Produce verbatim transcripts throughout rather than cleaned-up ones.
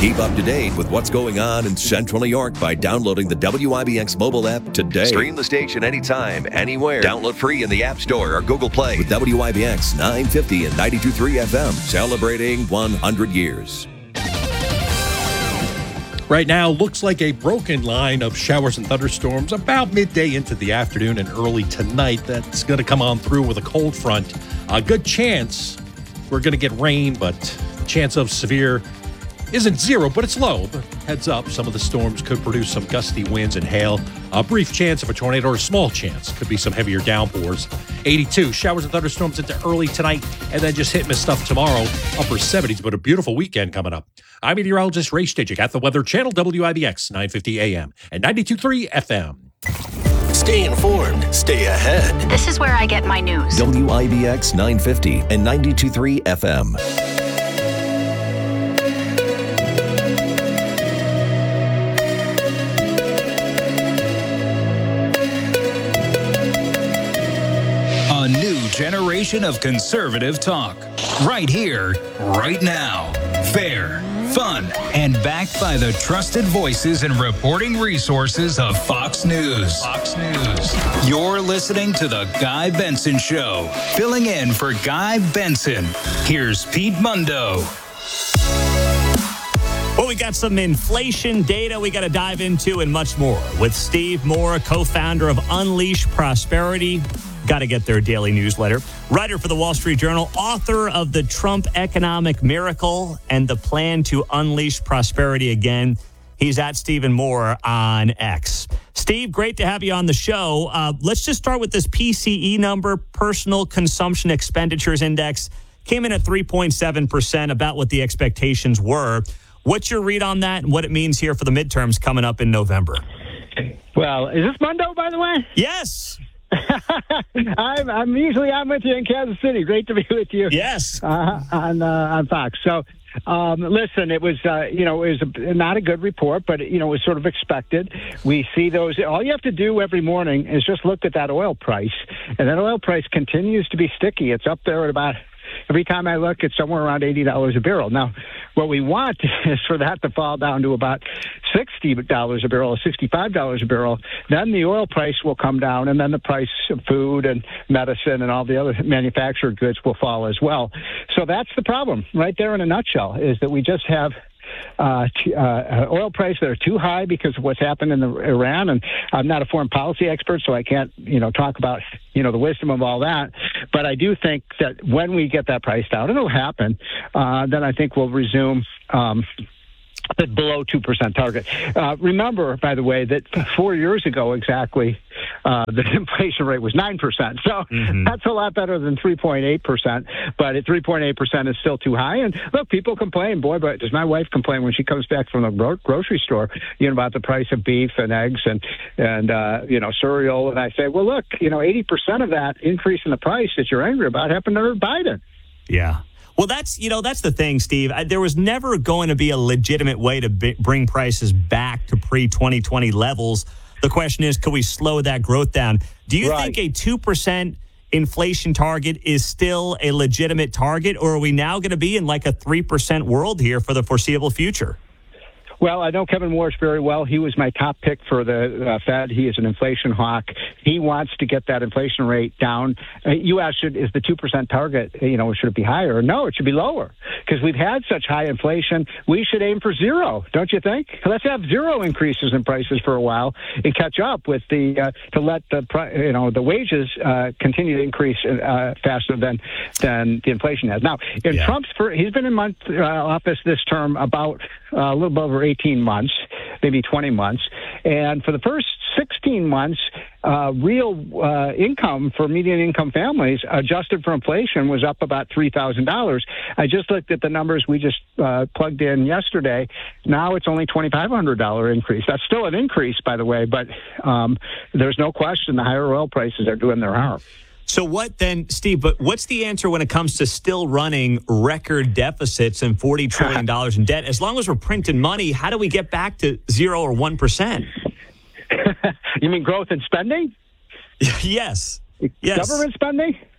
Keep up to date with what's going on in Central New York by downloading the W I B X mobile app today. Stream the station anytime, anywhere. Download free in the App Store or Google Play with W I B X nine fifty and ninety-two point three F M, celebrating one hundred years. Right now, looks like a broken line of showers and thunderstorms about midday into the afternoon and early tonight. That's going to come on through with a cold front. A good chance we're going to get rain, but the chance of severe isn't zero, but it's low. But heads up, some of the storms could produce some gusty winds and hail. A brief chance of a tornado or a small chance. Could be some heavier downpours. eighty-two, showers and thunderstorms into early tonight, and then just hit miss stuff tomorrow. Upper seventies, but a beautiful weekend coming up. I'm meteorologist Ray Stijik at the Weather Channel, W I B X nine fifty A M and ninety-two point three F M. Stay informed. Stay ahead. This is where I get my news. W I B X nine fifty and ninety-two point three F M. A new generation of conservative talk. Right here, right now. Fair, fun, and backed by the trusted voices and reporting resources of Fox News. Fox News. You're listening to The Guy Benson Show. Filling in for Guy Benson, here's Pete Mundo. Well, we got some inflation data we got to dive into and much more with Steve Moore, co-founder of Unleash Prosperity. Got to get their daily newsletter. Writer for the Wall Street Journal, author of The Trump Economic Miracle and the Plan to Unleash Prosperity Again. He's at Stephen Moore on X. Steve, great to have you on the show. Uh, let's just start with this P C E number, Personal Consumption Expenditures Index. Came in at three point seven percent, about what the expectations were. What's your read on that and what it means here for the midterms coming up in November? Well, is this Mundo, by the way? Yes. I'm, I'm usually I'm with you in Kansas City. Great to be with you. Yes. Uh, on uh, on Fox. So, um, listen, it was uh, you know it was a, not a good report, but you know it was sort of expected. We see those. All you have to do every morning is just look at that oil price, and that oil price continues to be sticky. It's up there at about. Every time I look, it's somewhere around eighty dollars a barrel. Now, what we want is for that to fall down to about sixty dollars a barrel or sixty-five dollars a barrel. Then the oil price will come down, and then the price of food and medicine and all the other manufactured goods will fall as well. So that's the problem right there in a nutshell, is that we just have Uh, t- uh, oil prices that are too high because of what's happened in the Iran, and I'm not a foreign policy expert, so I can't, you know, talk about, you know, the wisdom of all that. But I do think that when we get that price down, and it'll happen, uh, then I think we'll resume um, the below two percent target. Uh, remember, by the way, that four years ago exactly, uh, the inflation rate was nine percent. So mm-hmm. that's a lot better than three point eight percent. But at three point eight percent is still too high. And look, people complain. Boy, but does my wife complain when she comes back from the gro- grocery store, you know, about the price of beef and eggs and, and uh, you know, cereal. And I say, well, look, you know, eighty percent of that increase in the price that you're angry about happened under Biden. Yeah. Well, that's, you know, that's the thing, Steve. I, there was never going to be a legitimate way to b- bring prices back to pre twenty twenty levels. The question is, could we slow that growth down? Do you right. think a two percent inflation target is still a legitimate target, or are we now going to be in like a three percent world here for the foreseeable future? Well, I know Kevin Warsh very well. He was my top pick for the uh, Fed. He is an inflation hawk. He wants to get that inflation rate down. Uh, you asked, should, is the two percent target, you know, should it be higher? No, it should be lower because we've had such high inflation. We should aim for zero, don't you think? Let's have zero increases in prices for a while and catch up with the, uh, to let the, you know, the wages uh, continue to increase uh, faster than, than the inflation has. Now, in yeah. Trump's, for, he's been in month, uh, office this term about uh, a little bit over eighteen months, maybe twenty months. And for the first sixteen months, uh, real uh, income for median income families, adjusted for inflation, was up about three thousand dollars. I just looked at the numbers we just uh, plugged in yesterday. Now it's only twenty-five hundred dollars increase. That's still an increase, by the way, but um, there's no question the higher oil prices are doing their harm. So what then, Steve, but what's the answer when it comes to still running record deficits and forty trillion dollars in debt? As long as we're printing money, how do we get back to zero or one percent? You mean growth in spending? Yes. Yes. Government spending?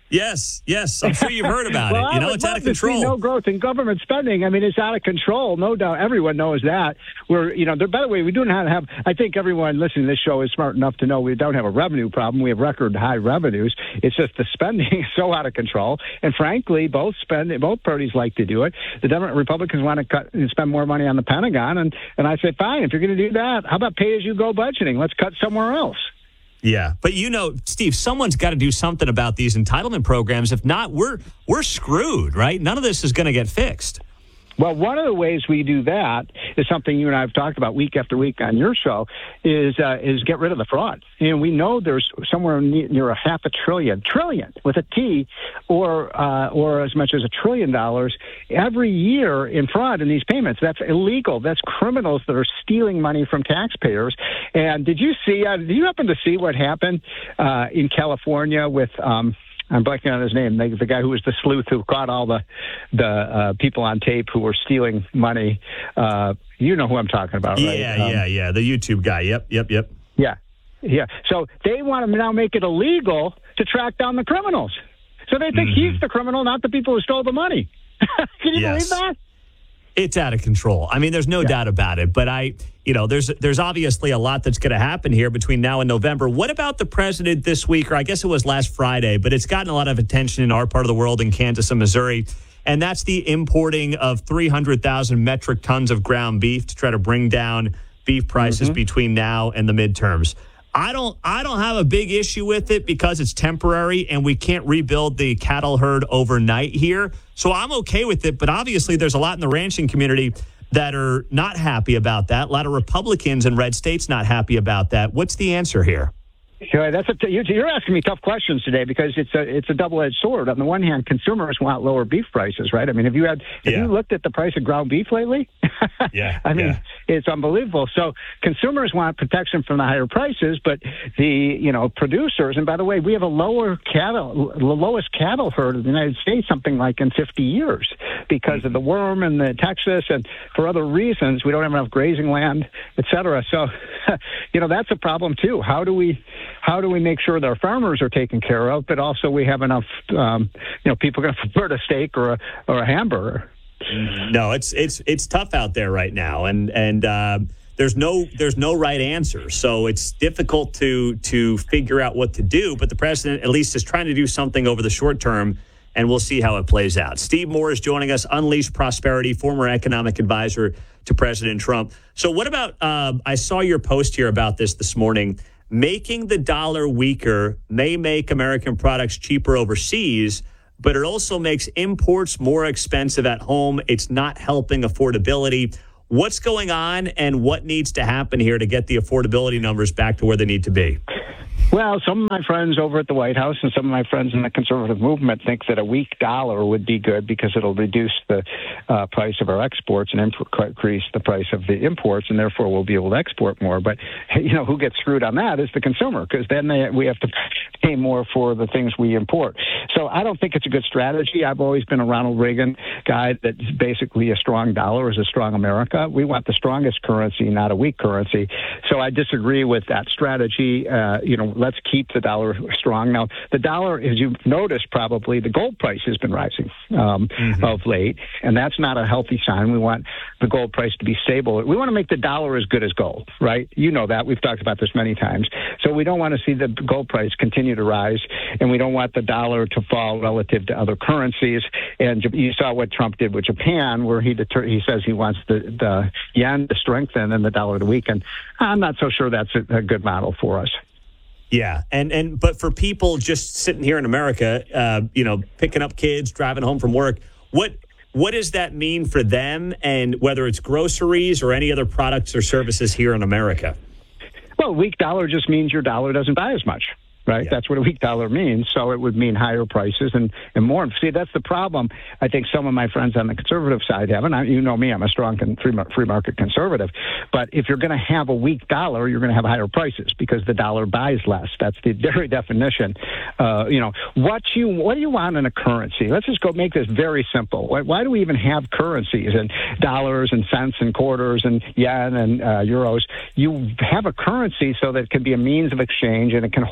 Yes, yes. I'm sure you've heard about well, it. You know, I would it's out love of to see control. no growth in government spending. I mean, it's out of control. No doubt. Everyone knows that. We're, you know, there, by the way, we do not have, I think everyone listening to this show is smart enough to know we don't have a revenue problem. We have record high revenues. It's just the spending is so out of control. And frankly, both spend, both parties like to do it. The Democrat Republicans want to cut and spend more money on the Pentagon. And, and I say, fine, if you're going to do that, how about pay as you go budgeting? Let's cut somewhere else. Yeah, but you know, Steve, someone's got to do something about these entitlement programs. If not, we're we're screwed, right? None of this is going to get fixed. Well, one of the ways we do that is something you and I have talked about week after week on your show is uh, is get rid of the fraud. And we know there's somewhere near a half a trillion, trillion with a T, or uh, or as much as a trillion dollars every year in fraud in these payments. That's illegal. That's criminals that are stealing money from taxpayers. And did you see? Uh, did you happen to see what happened uh, in California with? Um, I'm blanking on his name. The, the guy who was the sleuth who caught all the the uh, people on tape who were stealing money. Uh, you know who I'm talking about, right? Yeah, um, yeah, yeah. The YouTube guy. Yep, yep, yep. Yeah, yeah. So they want to now make it illegal to track down the criminals. So they think mm-hmm. he's the criminal, not the people who stole the money. Can you yes. believe that? It's out of control. I mean, there's no yeah. doubt about it. But I, you know, there's there's obviously a lot that's going to happen here between now and November. What about the president this week, or I guess it was last Friday, but it's gotten a lot of attention in our part of the world, in Kansas and Missouri, and that's the importing of three hundred thousand metric tons of ground beef to try to bring down beef prices mm-hmm. between now and the midterms. I don't I don't have a big issue with it because it's temporary and we can't rebuild the cattle herd overnight here. So I'm okay with it. But obviously there's a lot in the ranching community that are not happy about that. A lot of Republicans in red states not happy about that. What's the answer here? Yeah, that's a, you're asking me tough questions today because it's a it's a double-edged sword. On the one hand, consumers want lower beef prices, right? I mean, have you had have yeah. you looked at the price of ground beef lately? yeah, I mean, yeah. it's unbelievable. So consumers want protection from the higher prices, but the you know producers. And by the way, we have a lower cattle, the lowest cattle herd in the United States, something like in fifty years, because mm-hmm. of the worm and the Texas, and for other reasons, we don't have enough grazing land, et cetera. So, you know, that's a problem too. How do we How do we make sure that our farmers are taken care of, but also we have enough, um, you know, people going to prefer a steak or a or a hamburger? No, it's it's it's tough out there right now, and and uh, there's no there's no right answer. So it's difficult to to figure out what to do. But the president at least is trying to do something over the short term, and we'll see how it plays out. Steve Moore is joining us, Unleash Prosperity, former economic advisor to President Trump. So what about? Uh, I saw your post here about this this morning. Making the dollar weaker may make American products cheaper overseas, but it also makes imports more expensive at home. It's not helping affordability. What's going on and what needs to happen here to get the affordability numbers back to where they need to be? Well, some of my friends over at the White House and some of my friends in the conservative movement think that a weak dollar would be good because it'll reduce the uh, price of our exports and imp- increase the price of the imports, and therefore we'll be able to export more. But, you know, who gets screwed on that is the consumer, because then they, we have to pay more for the things we import. So I don't think it's a good strategy. I've always been a Ronald Reagan guy that's basically a strong dollar is a strong America. We want the strongest currency, not a weak currency. So I disagree with that strategy. Uh, you know, let's keep the dollar strong. Now, the dollar, as you've noticed probably, the gold price has been rising um, mm-hmm. of late, and that's not a healthy sign. We want the gold price to be stable. We want to make the dollar as good as gold, right? You know that. We've talked about this many times. So we don't want to see the gold price continue to rise, and we don't want the dollar to fall relative to other currencies. And you saw what Trump did with Japan, where he deter- he says he wants the, the yen to strengthen and the dollar to weaken. I'm not so sure that's a, a good model for us. Yeah, and and but for people just sitting here in America, uh, you know, picking up kids, driving home from work, what what does that mean for them, and whether it's groceries or any other products or services here in America? Well, a weak dollar just means your dollar doesn't buy as much. Right? Yeah. That's what a weak dollar means. So it would mean higher prices and, and more. See, that's the problem I think some of my friends on the conservative side have. And I, you know me, I'm a strong con- free, free market conservative. But if you're going to have a weak dollar, you're going to have higher prices because the dollar buys less. That's the very definition. Uh, you know, what you what do you want in a currency? Let's just go make this very simple. Why, why do we even have currencies and dollars and cents and quarters and yen and uh, euros? You have a currency so that it can be a means of exchange and it can hold its value.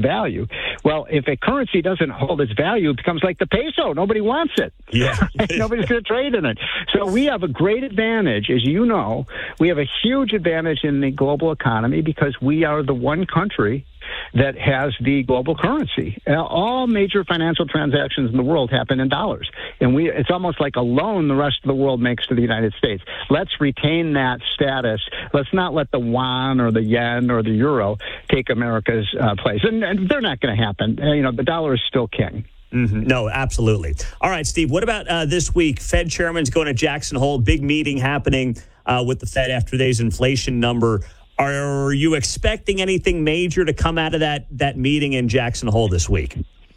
value. Well, if a currency doesn't hold its value, it becomes like the peso. Nobody wants it. Yeah. Nobody's going to trade in it. So we have a great advantage, as you know. We have a huge advantage in the global economy because we are the one country that has the global currency. All major financial transactions in the world happen in dollars. And we it's almost like a loan the rest of the world makes to the United States. Let's retain that status. Let's not let the yuan or the yen or the euro take America's uh, place. And, and they're not going to happen. Uh, you know, the dollar is still king. Mm-hmm. No, absolutely. All right, Steve, what about uh, this week? Fed chairman's going to Jackson Hole. Big meeting happening uh, with the Fed after today's inflation number. Are you expecting anything major to come out of that, that meeting in Jackson Hole this week?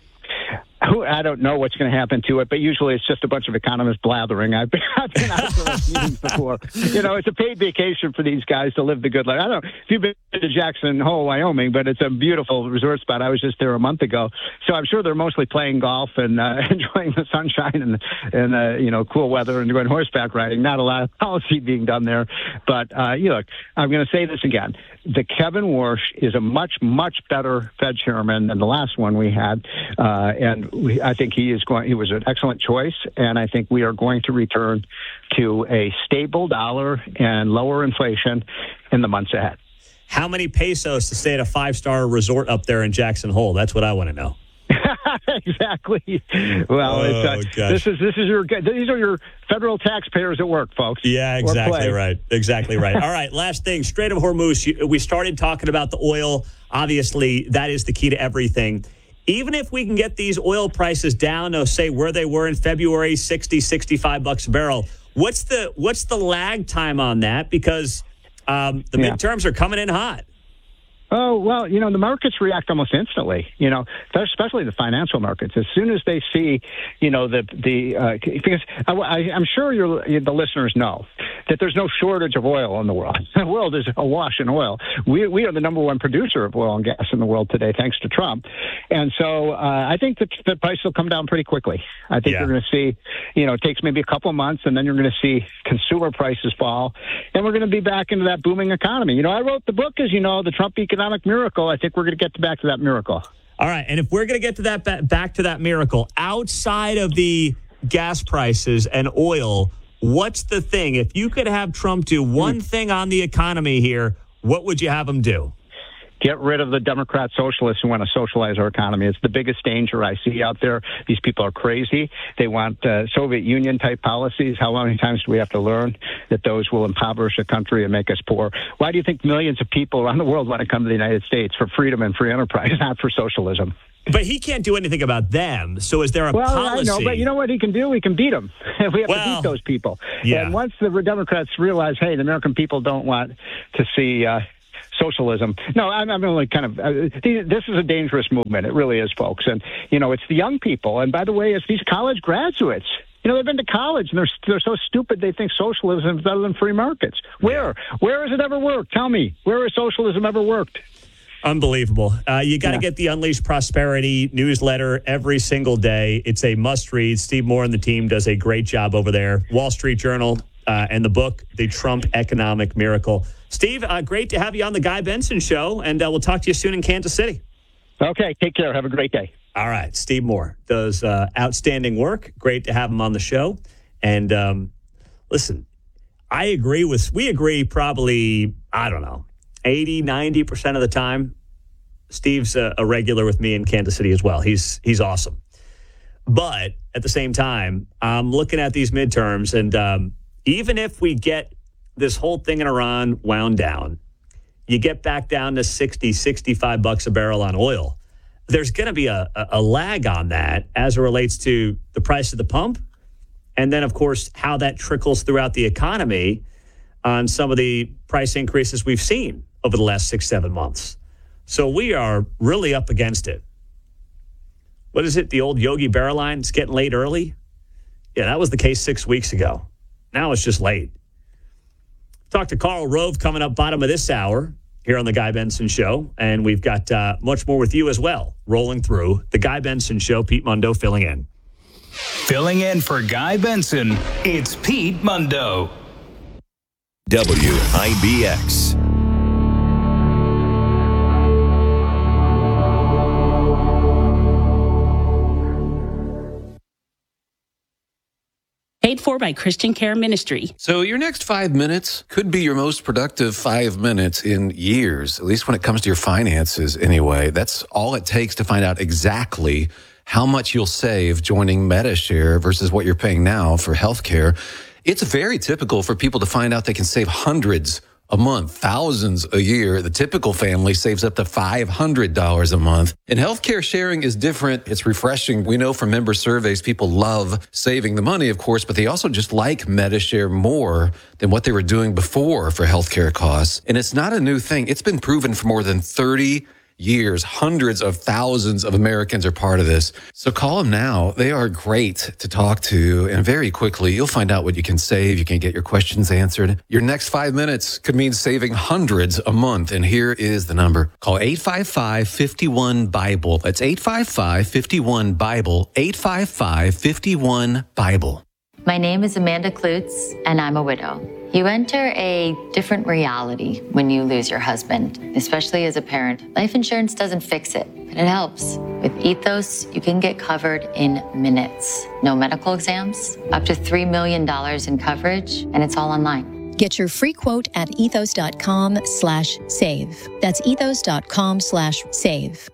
I don't know what's going to happen to it, but usually it's just a bunch of economists blathering. I've been, I've been out to those meetings before. You know, it's a paid vacation for these guys to live the good life. I don't know if you've been to Jackson Hole, Wyoming, but it's a beautiful resort spot. I was just there a month ago. So I'm sure they're mostly playing golf and uh, enjoying the sunshine and, and uh, you know, cool weather and going horseback riding. Not a lot of policy being done there. But, uh, you look, I'm going to say this again. The Kevin Warsh is a much, much better Fed chairman than the last one we had. Uh, and we, I think he is going. He was an excellent choice, and I think we are going to return to a stable dollar and lower inflation in the months ahead. How many pesos to stay at a five-star resort up there in Jackson Hole? That's what I want to know. Exactly. Well, oh, it's, uh, this is this is your these are your federal taxpayers at work, folks. Yeah, exactly right. Exactly right. All right, last thing, Strait of Hormuz. We started talking about the oil. Obviously, that is the key to everything. Even if we can get these oil prices down to, say, where they were in February, sixty, sixty-five bucks a barrel, what's the what's the lag time on that? Because um, the yeah. midterms are coming in hot. Oh, well, you know, the markets react almost instantly, you know, especially the financial markets. As soon as they see, you know, the, the uh, because I, I, I'm sure your the listeners know that there's no shortage of oil in the world. The world is awash in oil. We we are the number one producer of oil and gas in the world today, thanks to Trump. And so uh, I think that the price will come down pretty quickly. I think yeah. you're going to see, you know, it takes maybe a couple of months, and then you're going to see consumer prices fall, and we're going to be back into that booming economy. You know, I wrote the book, as you know, the Trump Economic Miracle. I think we're going to get back to that miracle. All right, and if we're going to get to that back to that miracle, outside of the gas prices and oil, what's the thing? If you could have Trump do one mm. thing on the economy here, what would you have him do? Get rid of the Democrat socialists who want to socialize our economy. It's the biggest danger I see out there. These people are crazy. They want uh, Soviet Union type policies. How many times do we have to learn that those will impoverish a country and make us poor? Why do you think millions of people around the world want to come to the United States? For freedom and free enterprise, not for socialism. But he can't do anything about them. So is there a well, policy? I know, but you know what he can do? We can beat them. We have well, to beat those people. Yeah. And once the Democrats realize, hey, the American people don't want to see uh, socialism. No, I'm, I'm only kind of, uh, this is a dangerous movement. It really is, folks. And, you know, it's the young people. And by the way, it's these college graduates. You know, they've been to college, and they're they're so stupid they think socialism is better than free markets. Where? Yeah. Where has it ever worked? Tell me. Where has socialism ever worked? Unbelievable. Uh, you got to yeah. get the Unleashed Prosperity newsletter every single day. It's a must-read. Steve Moore and the team does a great job over there. Wall Street Journal uh, and the book, The Trump Economic Miracle. Steve, uh, great to have you on the Guy Benson Show, and uh, we'll talk to you soon in Kansas City. Okay, take care. Have a great day. All right. Steve Moore does uh, outstanding work. Great to have him on the show. And um, listen, I agree with, we agree probably, I don't know, eighty, ninety percent of the time. Steve's a, a regular with me in Kansas City as well. He's he's awesome. But at the same time, I'm looking at these midterms, and um, even if we get this whole thing in Iran wound down, you get back down to sixty, sixty-five bucks a barrel on oil, there's going to be a, a lag on that as it relates to the price of the pump. And then, of course, how that trickles throughout the economy on some of the price increases we've seen over the last six, seven months. So we are really up against it. What is it? The old Yogi Berra line? It's getting late early? Yeah, that was the case six weeks ago. Now it's just late. Talk to Karl Rove coming up bottom of this hour here on the Guy Benson Show. And we've got uh, much more with you as well, rolling through the Guy Benson Show. Pete Mundo filling in. Filling in for Guy Benson, it's Pete Mundo. W I B X. Paid for by Christian Care Ministry. So your next five minutes could be your most productive five minutes in years, at least when it comes to your finances anyway. That's all it takes to find out exactly how much you'll save joining MediShare versus what you're paying now for healthcare. It's very typical for people to find out they can save hundreds a month, thousands a year. The typical family saves up to five hundred dollars a month. And healthcare sharing is different. It's refreshing. We know from member surveys, people love saving the money, of course, but they also just like MediShare more than what they were doing before for healthcare costs. And it's not a new thing. It's been proven for more than thirty years. Hundreds of thousands of Americans are part of this. So call them now. They are great to talk to. And very quickly, you'll find out what you can save. You can get your questions answered. Your next five minutes could mean saving hundreds a month. And here is the number. Call eight five five, five one, BIBLE. That's eight five five, five one, BIBLE. eight five five, five one, BIBLE. My name is Amanda Klutz, and I'm a widow. You enter a different reality when you lose your husband, especially as a parent. Life insurance doesn't fix it, but it helps. With Ethos, you can get covered in minutes. No medical exams, up to three million dollars in coverage, and it's all online. Get your free quote at ethos.com slash save. That's ethos.com slash save.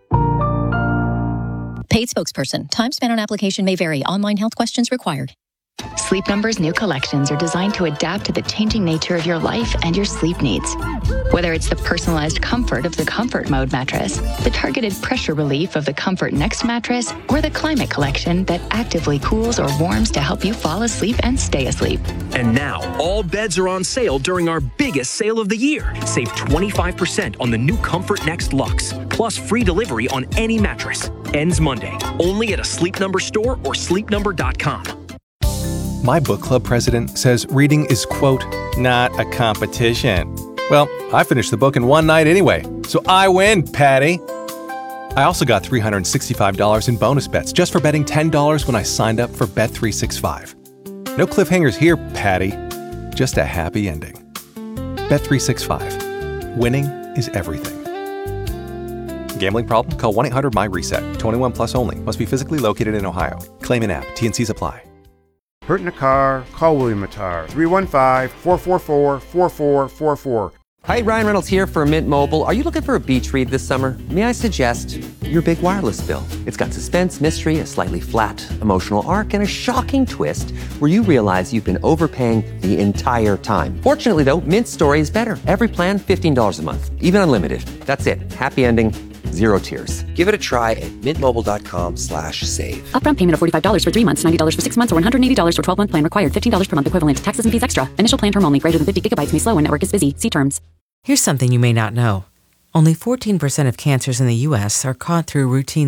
Paid spokesperson. Time spent on application may vary. Online health questions required. Sleep Number's new collections are designed to adapt to the changing nature of your life and your sleep needs. Whether it's the personalized comfort of the Comfort Mode mattress, the targeted pressure relief of the Comfort Next mattress, or the Climate Collection that actively cools or warms to help you fall asleep and stay asleep. And now, all beds are on sale during our biggest sale of the year. Save twenty-five percent on the new Comfort Next Luxe, plus free delivery on any mattress. Ends Monday, only at a Sleep Number store or sleep number dot com. My book club president says reading is, quote, not a competition. Well, I finished the book in one night anyway, so I win, Patty. I also got three hundred sixty-five dollars in bonus bets just for betting ten dollars when I signed up for Bet three sixty-five. No cliffhangers here, Patty. Just a happy ending. Bet three sixty-five. Winning is everything. Gambling problem? Call one eight hundred my reset. twenty-one plus only. Must be physically located in Ohio. Claim in app. T and Cs apply. Hurt in a car? Call William Matar. three one five, four four four, four four four four. Hi, Ryan Reynolds here for Mint Mobile. Are you looking for a beach read this summer? May I suggest your big wireless bill? It's got suspense, mystery, a slightly flat emotional arc, and a shocking twist where you realize you've been overpaying the entire time. Fortunately, though, Mint's story is better. Every plan, fifteen dollars a month, even unlimited. That's it. Happy ending. Zero tears. Give it a try at mintmobile.com slash save. Upfront payment of forty-five dollars for three months, ninety dollars for six months, or one hundred eighty dollars for twelve-month plan required. fifteen dollars per month equivalent. Taxes and fees extra. Initial plan term only. Greater than fifty gigabytes may slow when network is busy. See terms. Here's something you may not know. Only fourteen percent of cancers in the U S are caught through routine